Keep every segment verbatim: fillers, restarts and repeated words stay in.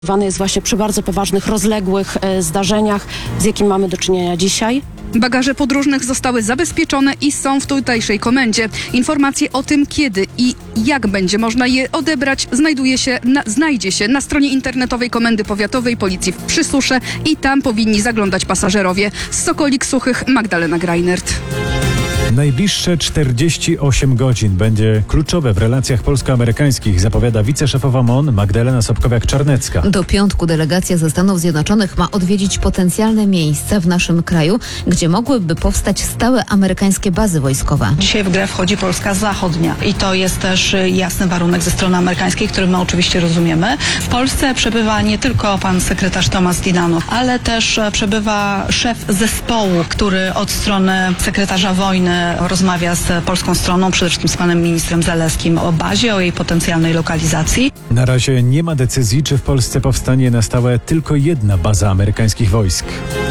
jest właśnie przy bardzo poważnych, rozległych e, zdarzeniach, z jakim mamy do czynienia dzisiaj. Bagaże podróżnych zostały zabezpieczone i są w tutejszej komendzie. Informacje o tym, kiedy i jak będzie można je odebrać, znajduje się na, znajdzie się na stronie internetowej Komendy Powiatowej Policji w Przysusze i tam powinni zaglądać pasażerowie. Z Sokolik Suchych, Magdalena Greinert. Najbliższe czterdzieści osiem godzin będzie kluczowe w relacjach polsko-amerykańskich, zapowiada wiceszefowa M O N Magdalena Sobkowiak-Czarnecka. Do piątku delegacja ze Stanów Zjednoczonych ma odwiedzić potencjalne miejsca w naszym kraju, gdzie mogłyby powstać stałe amerykańskie bazy wojskowe. Dzisiaj w grę wchodzi Polska Zachodnia i to jest też jasny warunek ze strony amerykańskiej, który my oczywiście rozumiemy. W Polsce przebywa nie tylko pan sekretarz Tomasz Didanow, ale też przebywa szef zespołu, który od strony sekretarza wojny rozmawia z polską stroną, przede wszystkim z panem ministrem Zalewskim o bazie, o jej potencjalnej lokalizacji. Na razie nie ma decyzji, czy w Polsce powstanie na stałe tylko jedna baza amerykańskich wojsk.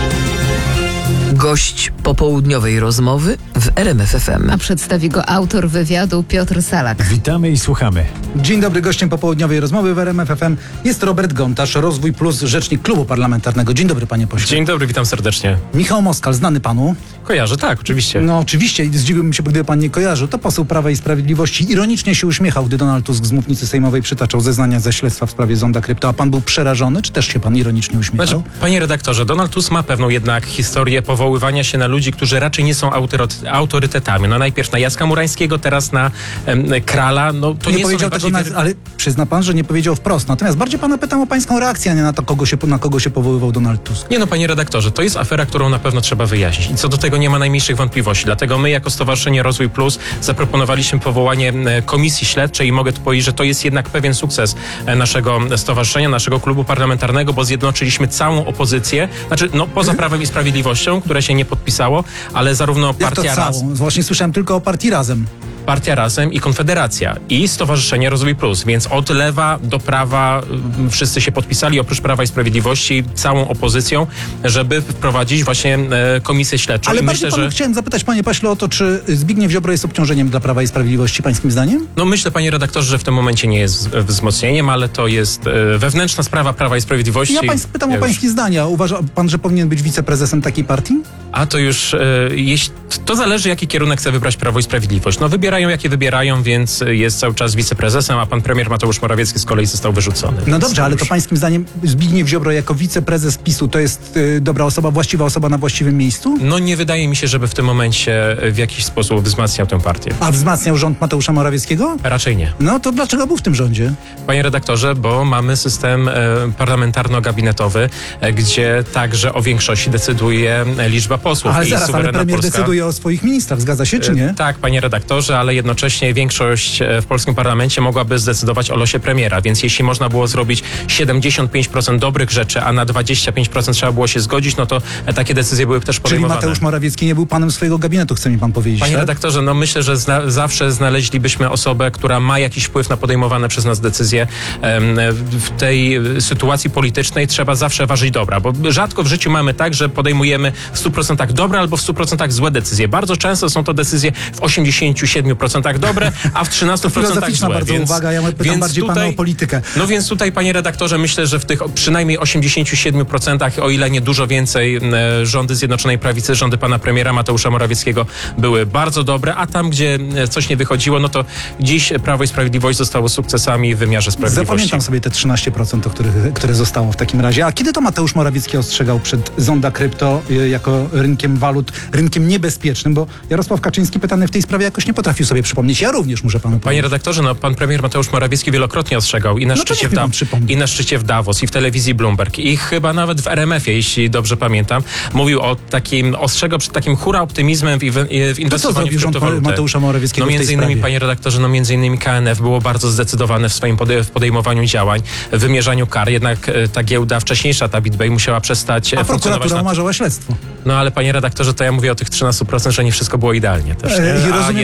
Gość popołudniowej rozmowy w R M F F M. A przedstawi go autor wywiadu Piotr Salak. Witamy i słuchamy. Dzień dobry, gościem popołudniowej rozmowy w R M F F M jest Robert Gontarz, Rozwój Plus, rzecznik klubu parlamentarnego. Dzień dobry, panie pośle. Dzień dobry, witam serdecznie. Michał Moskal, znany panu? Kojarzę, tak, oczywiście. No oczywiście, zdziwiłbym się, gdyby pan nie kojarzył. To poseł Prawa i Sprawiedliwości. Ironicznie się uśmiechał, gdy Donald Tusk z mównicy sejmowej przytaczał zeznania ze śledztwa w sprawie zonda krypto. A pan był przerażony, czy też się pan ironicznie uśmiechał? Znaczy, panie redaktorze, Donald Tusk ma pewną jednak historię powoływania się na ludzi, którzy raczej nie są autory- autorytetami. No najpierw na Jacka Murańskiego, teraz na em, Krala. No to nie, nie powiedział są tego, na, wy... ale przyzna pan, że nie powiedział wprost. Natomiast bardziej pana pytam o pańską reakcję, a nie na to, kogo się, na kogo się powoływał Donald Tusk. Nie no, panie redaktorze, to jest afera, którą na pewno trzeba wyjaśnić. I co do tego nie ma najmniejszych wątpliwości. Dlatego my jako Stowarzyszenie Rozwój Plus zaproponowaliśmy powołanie komisji śledczej i mogę tu powiedzieć, że to jest jednak pewien sukces naszego stowarzyszenia, naszego klubu parlamentarnego, bo zjednoczyliśmy całą opozycję, znaczy no poza Prawem i Sprawiedliwością, które się nie podpisało, ale zarówno Jak to partia całą? Razem, Właśnie słyszałem tylko o partii Razem. Partia Razem i Konfederacja i Stowarzyszenie Rozwój Plus, więc od lewa do prawa y, wszyscy się podpisali, oprócz Prawa i Sprawiedliwości, całą opozycją, żeby wprowadzić właśnie y, komisję śledczą. Ale I bardziej myślę, panu że chciałem zapytać, panie pośle, o to, czy Zbigniew Ziobro jest obciążeniem dla Prawa i Sprawiedliwości, pańskim zdaniem? No myślę, panie redaktorze, że w tym momencie nie jest wzmocnieniem, ale to jest y, wewnętrzna sprawa Prawa i Sprawiedliwości. Ja pań, pytam Ja o już... pańskie zdania. Uważa pan, że powinien być wiceprezesem takiej partii? A to już, y, jeśli, to zależy, jaki kierunek chce wybrać Prawo i Sprawiedliwość. No wybierają, jakie wybierają, więc jest cały czas wiceprezesem, a pan premier Mateusz Morawiecki z kolei został wyrzucony. No Więc dobrze, ale to już... pańskim zdaniem Zbigniew Ziobro jako wiceprezes PiSu to jest y, dobra osoba, właściwa osoba na właściwym miejscu? No nie wydaje mi się, żeby w tym momencie w jakiś sposób wzmacniał tę partię. A wzmacniał rząd Mateusza Morawieckiego? Raczej nie. No to dlaczego był w tym rządzie? Panie redaktorze, bo mamy system e, parlamentarno-gabinetowy, e, gdzie także o większości decyduje e, liczba posłów. Ale i zaraz, ale suwerenna premier Polska. decyduje o swoich ministrach, zgadza się czy nie? E, Tak, panie redaktorze, ale jednocześnie większość e, w polskim parlamencie mogłaby zdecydować o losie premiera, więc jeśli można było zrobić siedemdziesiąt pięć procent dobrych rzeczy, a na dwadzieścia pięć procent trzeba było się zgodzić, no to e, takie decyzje były też Czyli podejmowane. Mateusz Morawiecki nie był panem swojego gabinetu, chce mi pan powiedzieć, Panie tak? redaktorze, no myślę, że zna- zawsze znaleźlibyśmy osobę, która ma jakiś wpływ na podejmowane przez nas decyzje. Em, w tej sytuacji politycznej trzeba zawsze ważyć dobra, bo rzadko w życiu mamy tak, że podejmujemy w stu procentach dobre albo w stu procentach złe decyzje. Bardzo często są to decyzje w osiemdziesięciu siedmiu procentach dobre, a w trzynastu procentach Filozoficzna złe. bardzo Więc, uwaga, ja pytam więc bardziej tutaj, pana o politykę. No więc tutaj, panie redaktorze, myślę, że w tych przynajmniej osiemdziesięciu siedmiu procentach, o ile nie dużo więcej, e, rządy Zjednoczonej Prawicy, rządy pana premiera Mateusza Morawieckiego były bardzo dobre, a tam, gdzie e, coś nie wychodziło, no to dziś Prawo i Sprawiedliwość zostało sukcesami w wymiarze sprawiedliwości. Zapamiętam sobie te trzynaście procent, o których, które zostało w takim razie. A kiedy to Mateusz Morawiecki ostrzegał przed zonda krypto y, jako rynkiem walut, rynkiem niebezpiecznym? Bo Jarosław Kaczyński pytany w tej sprawie jakoś nie potrafił sobie przypomnieć. Ja również muszę panu Panie powiedzieć. redaktorze, no pan premier Mateusz Morawiecki wielokrotnie ostrzegał i na, No to szczycie, niech w mi pan da- przypomni. i na szczycie w Davos, i w telewizji Bloomberg, i chyba nawet w R M F-ie, jeśli dobrze pamiętam, mówił o takim, ostrzegał przed takim hura optymizmem w, inwe- w To co inwestowaniu zrobił w rząd kryptowalutę. Mateusza Morawieckiego No w tej między innymi, sprawie? panie redaktorze, no między innymi K N F było bardzo zdecydowane w swoim pode- w podejmowaniu działań, w wymierzaniu kar, jednak e, ta giełda wcześniejsza, ta BitBay, musiała przestać e, A funkcjonować. prokuratura Na... umarzała śledztwo. No ale panie redaktorze, to ja mówię o tych trzynastu procentach, że nie wszystko było idealnie też. Nie? E, I A rozumiem, że jednak- tutaj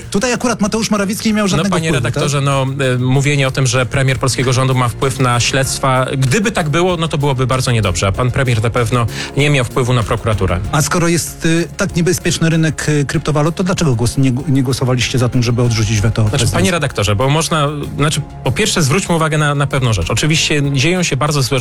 tutaj, tutaj akurat Mateusz Morawiecki nie miał No żadnego panie wpływu, redaktorze, tak? no e, mówienie o tym, że premier polskiego rządu ma wpływ na śledztwa, gdyby tak było, no to byłoby bardzo niedobrze, a pan premier na pewno nie miał wpływu na prokuraturę. A skoro jest y, tak niebezpieczny rynek y, kryptowalut, to dlaczego głos, nie, nie głosowaliście za tym, żeby odrzucić weto? Znaczy, prezydenckie? panie redaktorze, bo można, znaczy po pierwsze zwróćmy uwagę na, na pewną rzecz. Oczywiście dzieją się bardzo złe